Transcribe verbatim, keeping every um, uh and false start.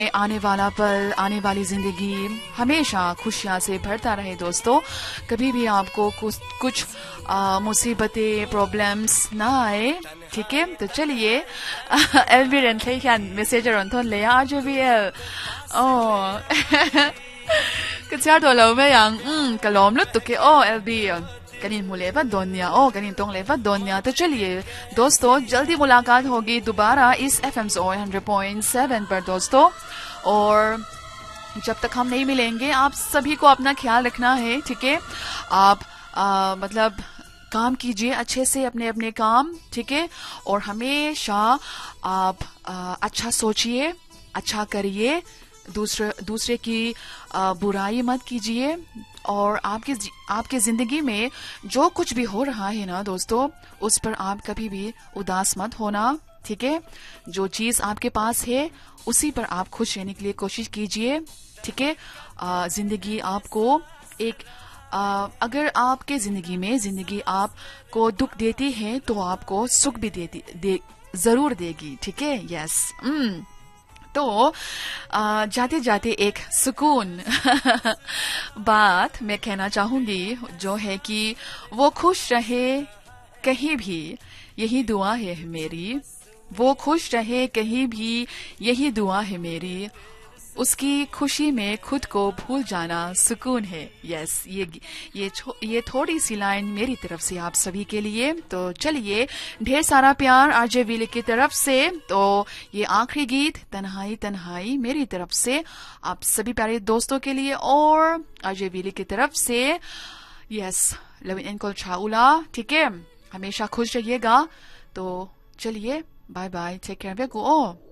आने वाला पल, आने वाली जिंदगी हमेशा खुशियां से भरता रहे दोस्तों। कभी भी आपको कुछ कुछ मुसीबतें, प्रॉब्लम्स ना आए, ठीक है। तो चलिए एल बी रेन थे क्या मैसेज रंथोन ले आज भी एल ओ कचार तो लो में yang um kalom lut tuke O L B कनीन मुलेवा Doniya ओ कनीन तोंग लेवा दोनिया। तो चलिए दोस्तों जल्दी मुलाकात होगी दोबारा इस F am hundred point seven पर दोस्तों। और जब तक हम नहीं मिलेंगे आप सभी को अपना ख्याल रखना है, ठीक है। आप आ, मतलब काम कीजिए अच्छे से अपने अपने काम, ठीक है। और हमेशा आप आ, अच्छा सोचिए, अच्छा करिए, दूसरे दूसरे की आ, बुराई मत कीजिए। और आपकी आपके जिंदगी में जो कुछ भी हो रहा है ना दोस्तों, उस पर आप कभी भी उदास मत होना, ठीक है। जो चीज आपके पास है उसी पर आप खुश रहने के लिए कोशिश कीजिए, ठीक है। जिंदगी आपको एक आ, अगर आपके जिंदगी में जिंदगी आपको दुख देती है तो आपको सुख भी देती दे, जरूर देगी, ठीक है। Yes yes. तो आ, जाते जाते एक सुकून बात मैं कहना चाहूंगी, जो है कि वो खुश रहे कहीं भी, यही दुआ है मेरी। वो खुश रहे कहीं भी, यही दुआ है मेरी। उसकी खुशी में खुद को भूल जाना सुकून है। यस ये ये ये थोड़ी सी लाइन मेरी तरफ से आप सभी के लिए। तो चलिए ढेर सारा प्यार आरजे विले की तरफ से। तो ये आखिरी गीत तन्हाई तन्हाई मेरी तरफ से आप सभी प्यारे दोस्तों के लिए और आरजे विले की तरफ से। यस लविन इनको छाउला, ठीक है। हमेशा खुश रहिएगा। तो चलिए बाय बाय, टेक केयर।